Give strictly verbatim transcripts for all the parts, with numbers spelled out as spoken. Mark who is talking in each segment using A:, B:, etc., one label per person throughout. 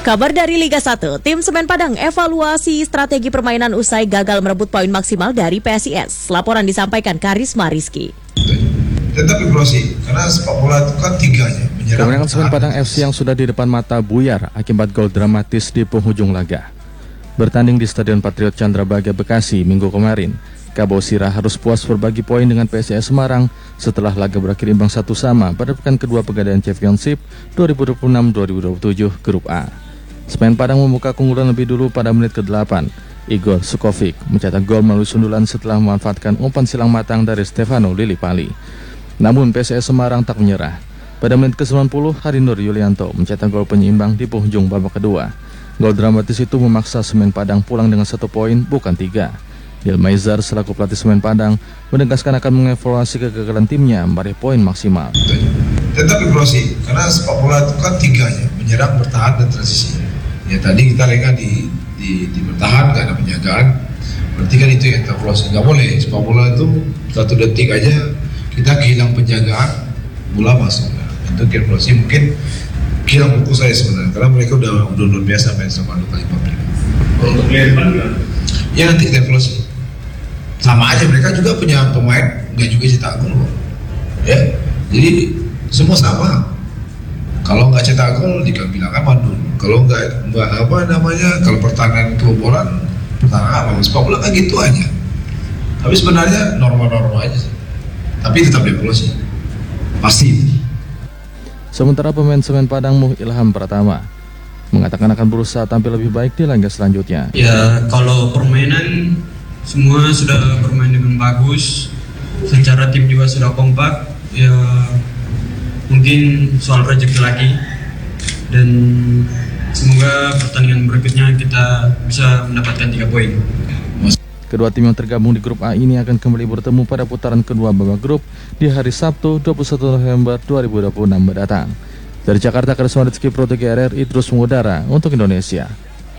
A: Kabar dari Liga satu, tim Semen Padang evaluasi strategi permainan usai gagal merebut poin maksimal dari P S I S. Laporan disampaikan Karisma Rizky.
B: Tetap evaluasi, karena sepak bola itu kan tiganya.
C: Kemenangan Semen Padang F C yang sudah di depan mata buyar akibat gol dramatis di penghujung laga. Bertanding di Stadion Patriot Candrabaga Bekasi minggu kemarin, Kabo Sirah harus puas berbagi poin dengan P S I S Semarang setelah laga berakhir imbang satu sama pada pekan kedua Pegadaian Championship dua ribu dua puluh enam dua ribu dua puluh tujuh Grup A. Semen Padang membuka keunggulan lebih dulu pada menit ke-delapan. Igor Sukovic mencetak gol melalui sundulan setelah memanfaatkan umpan silang matang dari Stefano Lillipali. Namun P S I S Semarang tak menyerah. Pada menit ke-sembilan puluh, Harinur Yulianto mencetak gol penyeimbang di penghujung babak kedua. Gol dramatis itu memaksa Semen Padang pulang dengan satu poin, bukan tiga. Dilmaizar selaku pelatih Semen Padang menegaskan akan mengevaluasi kegagalan timnya meraih poin maksimal.
B: Tetap evaluasi, karena sepak bola itu kan tiganya, menyerang, bertahan, dan transisi. Ya tadi kita lihat di, di, di bertahan, gak ada penjagaan. Berarti kan itu yang kita evaluasi. Gak boleh, sepak bola itu satu detik aja kita kehilang penjagaan, bola masuk. Itu evaluasi mungkin hilang fokus saya sebenarnya, karena mereka udah udah luar biasa main sama Luka Liverpool.
D: Untuk Liverpool
B: ya nanti kita evaluasi. Sama aja mereka juga punya pemain nggak juga cetak gol, ya. Jadi semua sama. Kalau nggak cetak gol dibilang Madun. Kalau nggak nggak apa namanya, kalau pertahanan kebobolan, pertahanan apa? Sepak bola kan gitu aja. Tapi sebenarnya normal-normal aja sih. Tapi tetap dievaluasi. Pasti.
C: Sementara pemain Semen Padang Muh Ilham Pratama mengatakan akan berusaha tampil lebih baik di laga selanjutnya.
E: Ya, kalau permainan semua sudah bermain dengan bagus, secara tim juga sudah kompak. Ya, mungkin soal rezeki lagi, dan semoga pertandingan berikutnya kita bisa mendapatkan tiga poin.
C: Kedua tim yang tergabung di grup A ini akan kembali bertemu pada putaran kedua babak grup di hari Sabtu dua puluh satu November dua ribu dua puluh enam mendatang. Dari Jakarta, Karisma Rizky Pro T G R R I terus mengudara untuk Indonesia.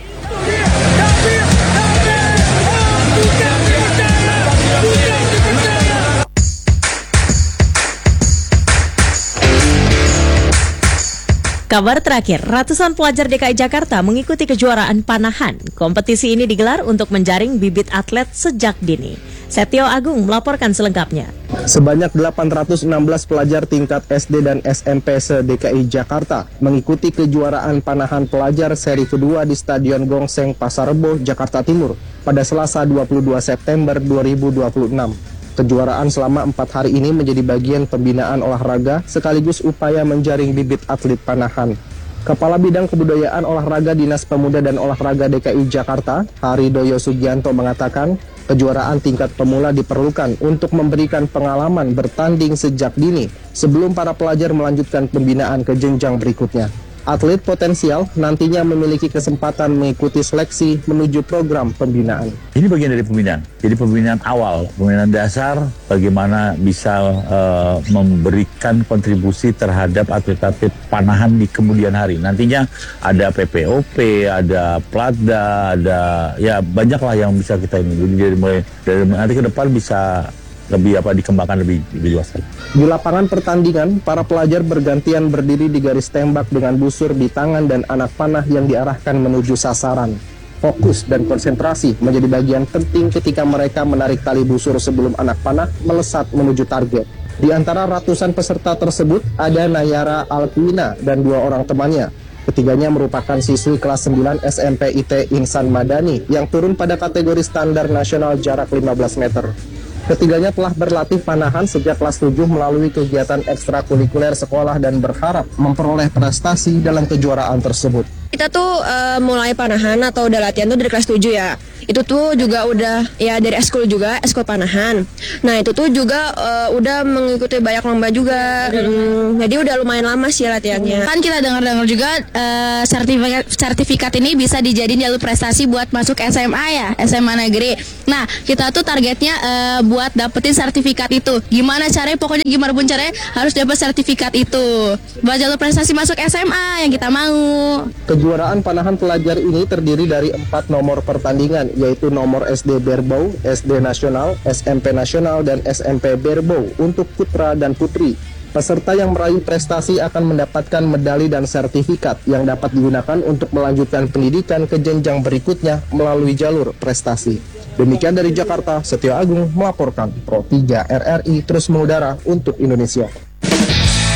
A: Kabar terakhir, ratusan pelajar D K I Jakarta mengikuti kejuaraan panahan. Kompetisi ini digelar untuk menjaring bibit atlet sejak dini. Setio Agung melaporkan selengkapnya.
F: Sebanyak delapan ratus enam belas pelajar tingkat S D dan S M P se-D K I Jakarta mengikuti kejuaraan panahan pelajar seri kedua di Stadion Gongseng Pasar Rebo, Jakarta Timur pada Selasa dua puluh dua September dua ribu dua puluh enam. Kejuaraan selama empat hari ini menjadi bagian pembinaan olahraga sekaligus upaya menjaring bibit atlet panahan. Kepala Bidang Kebudayaan Olahraga Dinas Pemuda dan Olahraga D K I Jakarta, Haridoyo Sugianto mengatakan, kejuaraan tingkat pemula diperlukan untuk memberikan pengalaman bertanding sejak dini sebelum para pelajar melanjutkan pembinaan ke jenjang berikutnya. Atlet potensial nantinya memiliki kesempatan mengikuti seleksi menuju program pembinaan.
G: Ini bagian dari pembinaan. Jadi pembinaan awal, pembinaan dasar, bagaimana bisa uh, memberikan kontribusi terhadap atlet-atlet panahan di kemudian hari. Nantinya ada P P O P, ada Platda, ada ya banyaklah yang bisa kita ini. Jadi dari mulai dari nanti ke depan bisa lebih apa dikembangkan lebih lebih luas.
F: Di lapangan pertandingan, para pelajar bergantian berdiri di garis tembak dengan busur di tangan dan anak panah yang diarahkan menuju sasaran. Fokus dan konsentrasi menjadi bagian penting ketika mereka menarik tali busur sebelum anak panah melesat menuju target. Di antara ratusan peserta tersebut ada Nayara Alkwina dan dua orang temannya. Ketiganya merupakan siswi kelas sembilan S M P I T Insan Madani yang turun pada kategori standar nasional jarak lima belas meter. Ketiganya telah berlatih panahan sejak kelas tujuh melalui kegiatan ekstrakurikuler sekolah dan berharap memperoleh prestasi dalam kejuaraan tersebut.
H: Kita tuh uh, mulai panahan atau udah latihan tuh dari kelas tujuh ya. Itu tuh juga udah ya dari eskul juga, eskul panahan. Nah itu tuh juga uh, udah mengikuti banyak lomba juga. Hmm, jadi udah lumayan lama sih latihannya.
I: Kan kita dengar-dengar juga uh, sertifikat sertifikat ini bisa dijadiin jalur prestasi buat masuk S M A ya, S M A negeri. Nah kita tuh targetnya uh, buat dapetin sertifikat itu. Gimana caranya? Pokoknya gimana pun caranya harus dapat sertifikat itu. Buat jalur prestasi masuk S M A yang kita mau.
F: Kejuaraan panahan pelajar ini terdiri dari empat nomor pertandingan, yaitu nomor S D Berbau, S D Nasional, S M P Nasional, dan S M P Berbau untuk putra dan putri. Peserta yang meraih prestasi akan mendapatkan medali dan sertifikat yang dapat digunakan untuk melanjutkan pendidikan ke jenjang berikutnya melalui jalur prestasi. Demikian dari Jakarta, Setio Agung melaporkan Pro tiga R R I terus mengudara untuk Indonesia.